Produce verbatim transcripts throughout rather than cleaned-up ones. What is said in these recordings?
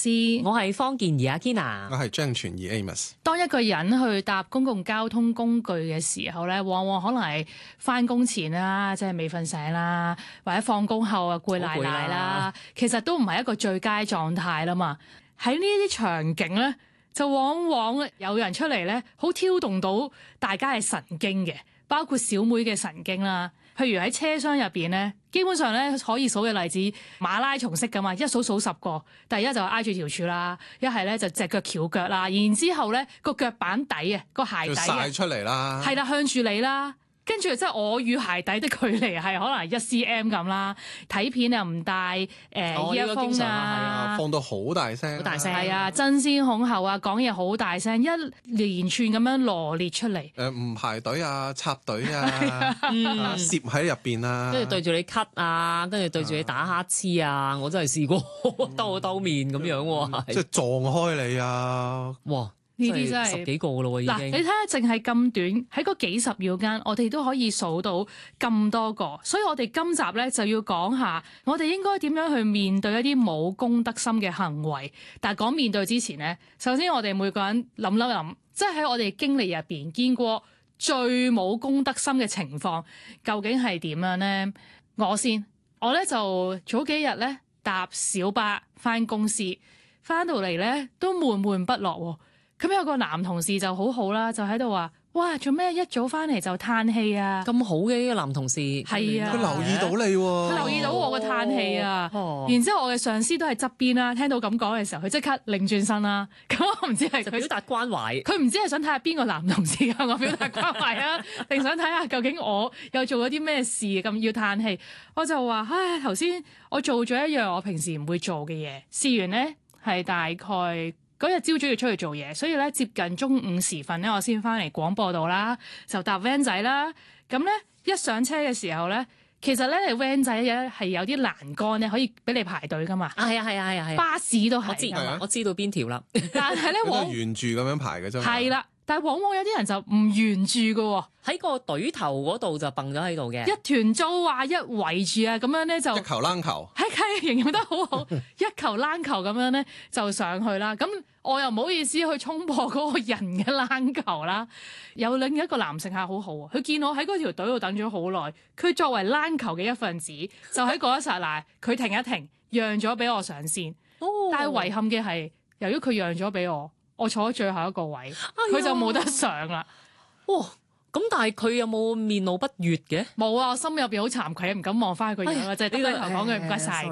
詩， 我係方健儀阿 Kina， 我係張傳儀 Amos。 當一個人去搭公共交通工具嘅時候咧，往往可能係翻工前啦，即係未瞓醒啦，或者放工後啊攰賴賴啦，其實都唔係一個最佳狀態啦嘛。喺呢啲場景咧，就往往有人出嚟咧，好挑動到大家嘅神經嘅，包括小妹嘅神經啦。譬如喺車廂入邊咧，基本上咧可以數嘅例子馬拉松式噶嘛，一數數十個。第一就挨住條柱啦，一係咧就隻腳翹腳啦，然之後咧個腳板底啊，個鞋底啊， 曬出嚟啦， 係啦，向住你啦。跟住即係我與鞋底的距離係可能一 cm 咁啦，睇片又唔帶誒 earphone 啊， 放到好大聲， 好大聲， 係啊，爭先恐後啊，講嘢好大聲，一連串咁樣羅列出嚟。 誒唔排隊啊，插隊啊，攝喺入邊啊， 跟住對住你咳啊，跟住對住你打乞嗤啊，我真係試過兜兜面咁樣喎， 即係撞開你啊！ 哇！ 呢啲真係十幾個咯喎，已經。 嗱，你睇下，淨係咁短喺嗰幾十秒間，我哋都可以數到咁多個，所以我哋今集咧就要講下，我哋應該點樣去面對一啲冇公德心嘅行為。但係講面對之前咧，首先我哋每個人諗一諗，即係喺我哋經歷入邊見過最冇公德心嘅情況，究竟係點樣咧？我先，我咧就早幾日咧搭小巴返公司，返到嚟咧都悶悶不樂喎。咁有個男同事就好好啦，就喺度話：哇，做咩一早翻嚟就嘆氣啊？ 咁好嘅呢個男同事， 係啊， 佢留意到你喎， 佢留意到我個嘆氣啊。 哦、 然之後我嘅上司都喺側邊啦，聽到咁講嘅時候，佢即刻擰轉身啦。咁我唔知係佢表達關懷， 佢唔知係想睇下邊個男同事向我表達關懷啊，定想睇下究竟我又做咗啲咩事咁要嘆氣？我就話：唉，頭先我做咗一樣我平時唔會做嘅嘢，試完呢係大概。嗰日朝早要出去做嘢，所以咧接近中午時分咧，我先翻嚟廣播道啦，就搭 van 仔啦。咁咧一上車嘅時候咧，其實咧你 van 仔咧係有啲欄杆咧可以俾你排隊噶嘛。 啊係啊係啊係啊係。 巴士都係。 我知， 啊、 我知道邊條啦。 但係咧往沿住咁樣排嘅啫。 係啦，但係往往有啲人就唔沿住嘅喎， 喺個隊頭嗰度就蹦咗喺度嘅。 一團糟啊，一圍住啊，咁樣咧就一球冷球。 係係形容得好好，一球冷球咁樣咧就上去啦。咁我又唔好意思去衝破嗰個人嘅冷球啦。有另一個男乘客好好啊，佢見我喺嗰條隊度等咗好耐，佢作為冷球嘅一份子，就喺嗰一剎那，佢停一停，讓咗俾我上線。 哦、 但係遺憾嘅係，由於佢讓咗俾我，我坐喺最後一個位，佢、哎、就冇得上啦。 哇！咁但係佢有冇面露不悅嘅？ 冇啊，我心入邊好慚愧，唔敢望翻佢個樣啊，就係低低頭講句唔該晒。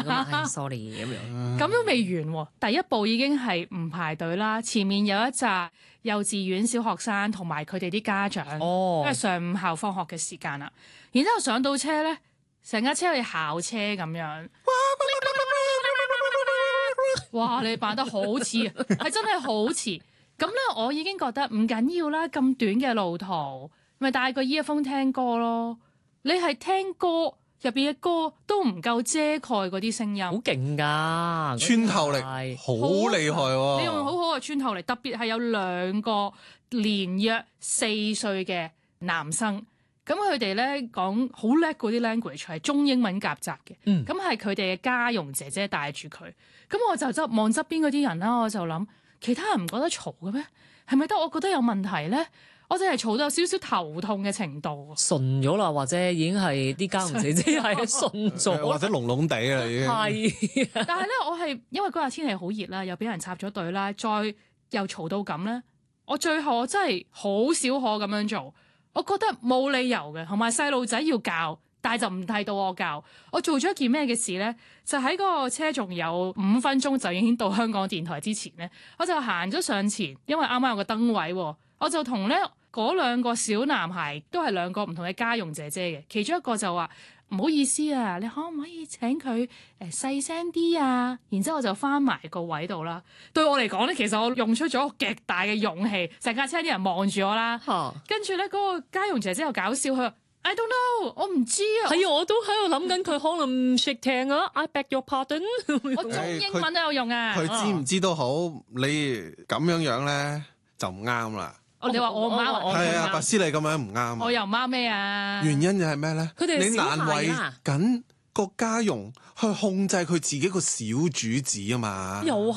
sorry 咁樣。 咁都未完喎，第一步已經係唔排隊啦。前面有一紮幼稚園小學生同埋佢哋啲家長， 哦、 因為上午校放學嘅時間啦。然之後上到車咧，成架車好似校車咁樣。哇！你扮得好似啊，係真係好似。咁咧，我已經覺得唔緊要啦，咁短嘅路途，咪帶個 earphone 聽歌咯。你係聽歌入邊嘅歌都唔夠遮蓋嗰啲聲音， 好勁㗎， 穿透力好厲害喎！ 你用好好嘅穿透力，特別係有兩個年約四歲嘅男生，咁佢哋咧講好叻嗰啲 language 係中英文夾雜嘅，咁係佢哋嘅家傭姐姐帶住佢，咁我就側望側邊嗰啲人啦，我就諗。其他人唔覺得嘈嘅咩？係咪得我覺得有問題咧？我淨係嘈到有少少頭痛嘅程度， 順咗啦，或者已經係啲家務姐姐係順咗， 或者濃濃地啦已經。 係，但係咧，我係因為嗰日天氣好熱啦，又俾人插咗隊啦，再又嘈到咁咧，我最後我真係好少可咁樣做，我覺得冇理由嘅，同埋細路仔要教。但係就唔睇到我教，我做咗一件咩嘅事咧？就喺嗰個車仲有五分鐘就已經到香港電台之前咧，我就行咗上前，因為啱啱有個燈位，我就同咧嗰兩個小男孩都係兩個唔同嘅家傭姐姐嘅，其中一個就話唔好意思啊，你可唔可以請佢誒細聲啲啊？然之後我就翻埋個位度啦。對我嚟講咧，其實我用出咗極大嘅勇氣，成架車啲人望住我啦， 哈跟住咧嗰個家傭姐姐又搞笑，佢I don't know，我唔知啊。 係啊，我都喺度諗緊佢可能唔識聽啊。I beg your pardon。 我中英文都有用啊。 佢知唔知都好，你咁樣樣咧就唔啱啦。 哦，你話我唔啱啊？ 係啊，白絲你咁樣唔啱。 我又唔啱咩啊？ 原因就係咩咧？ 佢哋你難為緊個家傭去控制佢自己個小主子啊嘛。 又